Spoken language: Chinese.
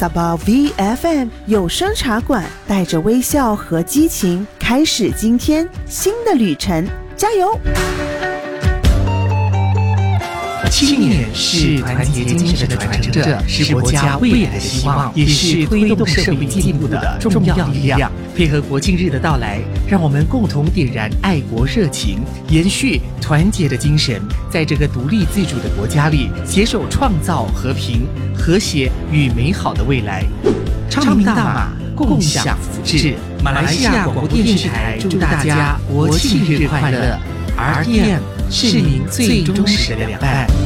Sabah VFM 有声茶馆，带着微笑和激情，开始今天新的旅程，加油！ 青年是团结精神的传承者，是国家未来的希望，也是推动社会进步的重要力量。配合国庆日的到来，让我们共同点燃爱国热情，延续团结的精神，在这个独立自主的国家里，携手创造和平、和谐与美好的未来。昌明大马，共享福祉。马来西亚广播电视台祝大家国庆日快乐！RTM 是您最忠实的良伴。